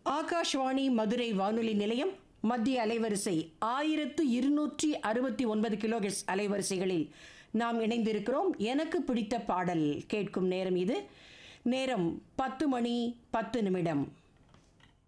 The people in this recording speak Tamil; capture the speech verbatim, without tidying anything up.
ஆகாஷ்வாணி மதுரை வானொலி நிலையம் மத்திய அலைவரிசை ஆயிரத்து இருநூற்றி அறுபத்தி ஒன்பது கிலோஹெர்ட்ஸ் அலைவரிசைகளில் நாம் இணைந்திருக்கிறோம். எனக்கு பிடித்த பாடல் கேட்கும் நேரம் இது. நேரம் பத்து மணி பத்து நிமிடம்.